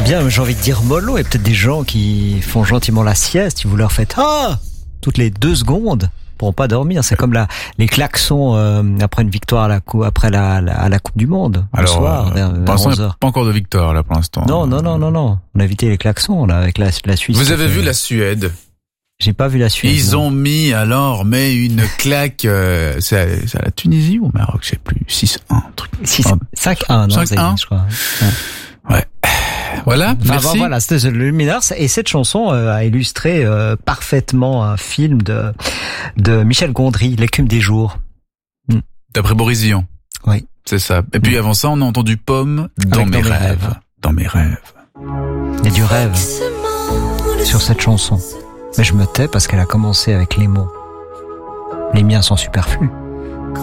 Bien, j'ai envie de dire mollo, et peut-être des gens qui font gentiment la sieste, si vous leur faites toutes les 2 secondes, ils pourront pas dormir. C'est comme les klaxons après une victoire à la Coupe du Monde. Alors, le soir, vers 11h. Pas encore de victoire là pour l'instant. Non. On a évité les klaxons là avec la Suisse. Vous avez vu la Suède? J'ai pas vu la Suède. Ils ont mis mais une claque. C'est à la Tunisie ou au Maroc, je sais plus. 6-1, un truc. 5-1, non, 5-1, je crois. Ouais. Voilà, merci. Voilà, c'était The Lumineers, et cette chanson a illustré parfaitement un film de Michel Gondry, L'écume des jours. D'après Boris Vian. Oui. C'est ça. Et puis avant ça, on a entendu Pomme dans mes rêves. Dans mes rêves. Il y a du rêve sur cette chanson. Mais je me tais parce qu'elle a commencé avec les mots. Les miens sont superflus.